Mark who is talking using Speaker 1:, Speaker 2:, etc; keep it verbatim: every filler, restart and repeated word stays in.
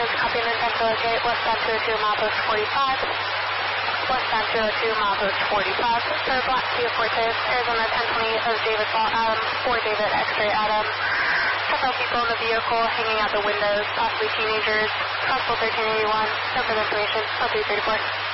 Speaker 1: copy and ten to locate westbound two oh two, milepost forty-five. Westbound two oh two, milepost forty-five. For Black Kia Forte, Arizona ten twenty of David Ball Adam, for David X-Ray Adam. Several people in the vehicle hanging out the windows, possibly teenagers. Possible thirteen eighty-one. No further information. oh three thirty-four.